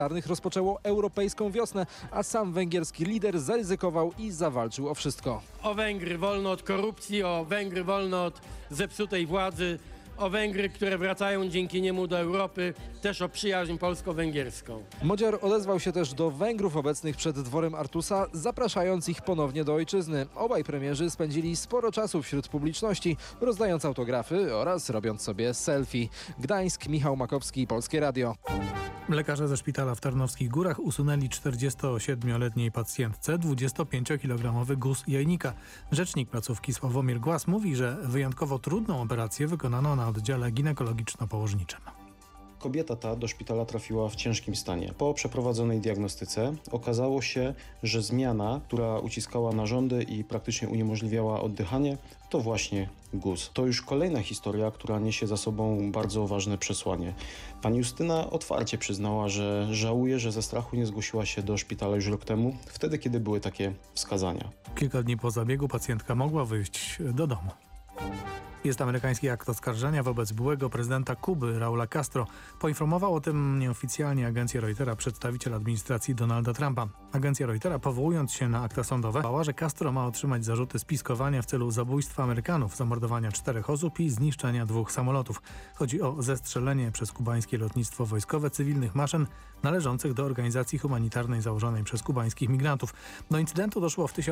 rozpoczęło europejską wiosnę, a sam węgierski lider zaryzykował i zawalczył o wszystko. O Węgry wolno od korupcji, o Węgry wolno od zepsutej władzy, o Węgry, które wracają dzięki niemu do Europy, też o przyjaźń polsko-węgierską. Modziar odezwał się też do Węgrów obecnych przed dworem Artusa, zapraszając ich ponownie do ojczyzny. Obaj premierzy spędzili sporo czasu wśród publiczności, rozdając autografy oraz robiąc sobie selfie. Gdańsk, Michał Makowski, Polskie Radio. Lekarze ze szpitala w Tarnowskich Górach usunęli 47-letniej pacjentce 25-kilogramowy guz jajnika. Rzecznik placówki Sławomir Głas mówi, że wyjątkowo trudną operację wykonano na oddziale ginekologiczno-położniczym. Kobieta ta do szpitala trafiła w ciężkim stanie. Po przeprowadzonej diagnostyce okazało się, że zmiana, która uciskała narządy i praktycznie uniemożliwiała oddychanie, to właśnie guz. To już kolejna historia, która niesie za sobą bardzo ważne przesłanie. Pani Justyna otwarcie przyznała, że żałuje, że ze strachu nie zgłosiła się do szpitala już rok temu, wtedy kiedy były takie wskazania. Kilka dni po zabiegu pacjentka mogła wyjść do domu. Jest amerykański akt oskarżenia wobec byłego prezydenta Kuby, Raula Castro. Poinformował o tym nieoficjalnie agencja Reutera przedstawiciel administracji Donalda Trumpa. Agencja Reutera, powołując się na akta sądowe, bała, że Castro ma otrzymać zarzuty spiskowania w celu zabójstwa Amerykanów, zamordowania 4 osób i zniszczenia 2 samolotów. Chodzi o zestrzelenie przez kubańskie lotnictwo wojskowe cywilnych maszyn należących do organizacji humanitarnej założonej przez kubańskich migrantów. Do incydentu doszło w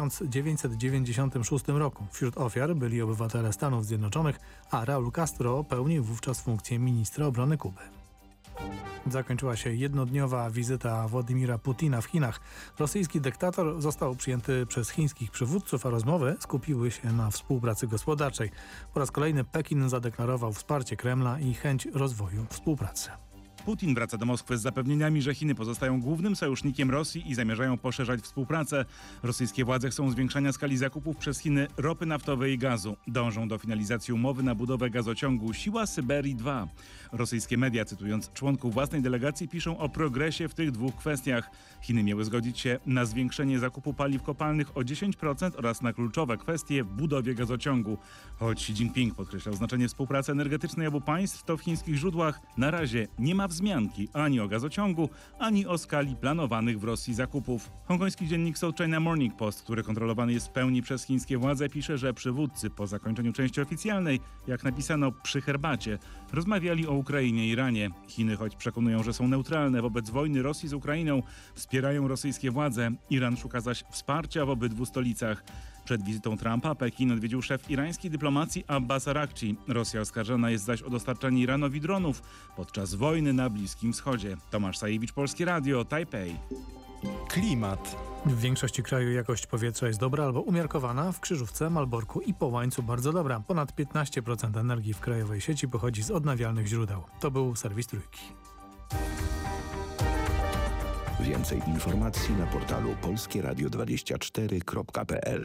1996 roku. Wśród ofiar byli obywatele Stanów Zjednoczonych, a Raul Castro pełnił wówczas funkcję ministra obrony Kuby. Zakończyła się jednodniowa wizyta Władimira Putina w Chinach. Rosyjski dyktator został przyjęty przez chińskich przywódców, a rozmowy skupiły się na współpracy gospodarczej. Po raz kolejny Pekin zadeklarował wsparcie Kremla i chęć rozwoju współpracy. Putin wraca do Moskwy z zapewnieniami, że Chiny pozostają głównym sojusznikiem Rosji i zamierzają poszerzać współpracę. Rosyjskie władze chcą zwiększania skali zakupów przez Chiny ropy naftowej i gazu. Dążą do finalizacji umowy na budowę gazociągu Siła Syberii 2. Rosyjskie media, cytując członków własnej delegacji, piszą o progresie w tych 2 kwestiach. Chiny miały zgodzić się na zwiększenie zakupu paliw kopalnych o 10% oraz na kluczowe kwestie w budowie gazociągu. Choć Xi Jinping podkreślał znaczenie współpracy energetycznej obu państw, to w chińskich źródłach na razie nie ma wzmianki ani o gazociągu, ani o skali planowanych w Rosji zakupów. Hongkoński dziennik South China Morning Post, który kontrolowany jest w pełni przez chińskie władze, pisze, że przywódcy po zakończeniu części oficjalnej, jak napisano przy herbacie, rozmawiali o Ukrainie i Iranie. Chiny, choć przekonują, że są neutralne wobec wojny Rosji z Ukrainą, wspierają rosyjskie władze. Iran szuka zaś wsparcia w obydwu stolicach. Przed wizytą Trumpa Pekin odwiedził szef irańskiej dyplomacji Abbas Araghchi. Rosja oskarżana jest zaś o dostarczanie Iranowi dronów podczas wojny na Bliskim Wschodzie. Tomasz Sajewicz, Polskie Radio, Tajpej. Klimat. W większości kraju jakość powietrza jest dobra albo umiarkowana. W Krzyżówce, Malborku i Połańcu bardzo dobra. Ponad 15% energii w krajowej sieci pochodzi z odnawialnych źródeł. To był serwis Trójki. Więcej informacji na portalu polskieradio24.pl.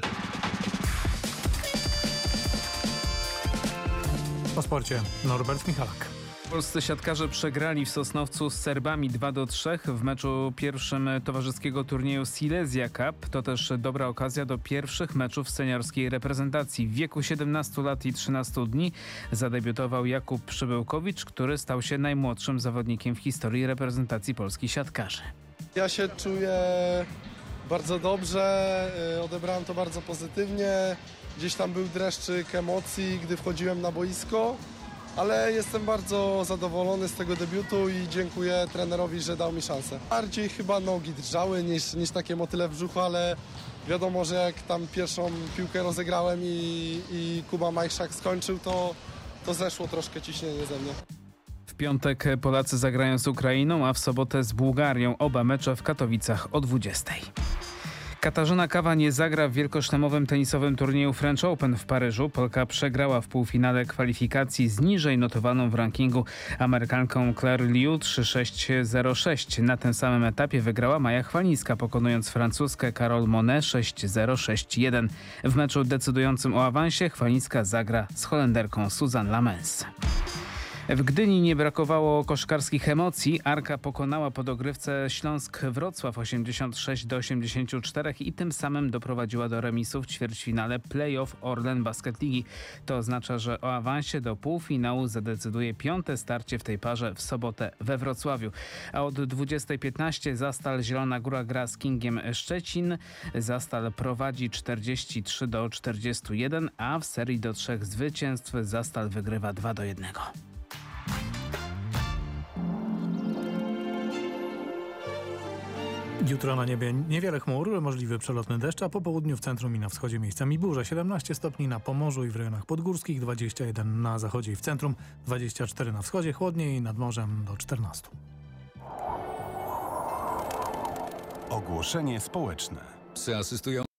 O sporcie Norbert Michalak. Polscy siatkarze przegrali w Sosnowcu z Serbami 2-3 w meczu pierwszym towarzyskiego turnieju Silesia Cup. To też dobra okazja do pierwszych meczów seniorskiej reprezentacji. W wieku 17 lat i 13 dni zadebiutował Jakub Przybyłkowicz, który stał się najmłodszym zawodnikiem w historii reprezentacji polskich siatkarzy. Ja się czuję bardzo dobrze, odebrałem to bardzo pozytywnie. Gdzieś tam był dreszczyk emocji, gdy wchodziłem na boisko, ale jestem bardzo zadowolony z tego debiutu i dziękuję trenerowi, że dał mi szansę. Bardziej chyba nogi drżały niż takie motyle w brzuchu, ale wiadomo, że jak tam pierwszą piłkę rozegrałem i Kuba Majchrzak skończył, to zeszło troszkę ciśnienie ze mnie. W piątek Polacy zagrają z Ukrainą, a w sobotę z Bułgarią. Oba mecze w Katowicach o 20:00. Katarzyna Kawa nie zagra w wielkoszlemowym tenisowym turnieju French Open w Paryżu. Polka przegrała w półfinale kwalifikacji z niżej notowaną w rankingu Amerykanką Claire Liu 3-6-0-6. Na tym samym etapie wygrała Maja Chwalińska, pokonując Francuzkę Carole Monet 6-0-6-1. W meczu decydującym o awansie Chwalińska zagra z Holenderką Suzanne Lamens. W Gdyni nie brakowało koszykarskich emocji. Arka pokonała po dogrywce Śląsk-Wrocław 86-84 i tym samym doprowadziła do remisu w ćwierćfinale play-off Orlen Basket Ligi. To oznacza, że o awansie do półfinału zadecyduje 5. starcie w tej parze w sobotę we Wrocławiu. A od 20:15 Zastal Zielona Góra gra z Kingiem Szczecin. Zastal prowadzi 43-41, a w serii do 3 zwycięstw Zastal wygrywa 2-1. Jutro na niebie niewiele chmur, możliwy przelotny deszcz, a po południu w centrum i na wschodzie miejscami burze. 17 stopni na Pomorzu i w rejonach podgórskich, 21 na zachodzie i w centrum, 24 na wschodzie, chłodniej nad morzem do 14. Ogłoszenie społeczne. Psy asystują